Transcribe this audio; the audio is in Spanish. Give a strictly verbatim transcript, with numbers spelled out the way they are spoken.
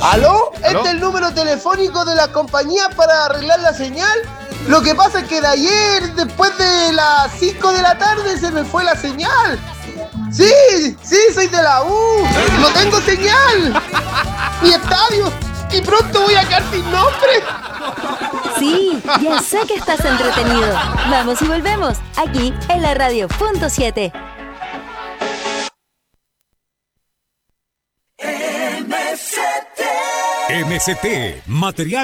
¿Aló? ¿Este ¿Aló? es el número telefónico de la compañía para arreglar la señal? Lo que pasa es que de ayer, después de las cinco de la tarde, se me fue la señal. Sí, sí, soy de la U. No tengo señal. Ni estadio. Y pronto voy a quedar sin nombre. Sí, ya sé que estás entretenido. Vamos y volvemos, aquí en la radio punto siete. M C T. M C T, material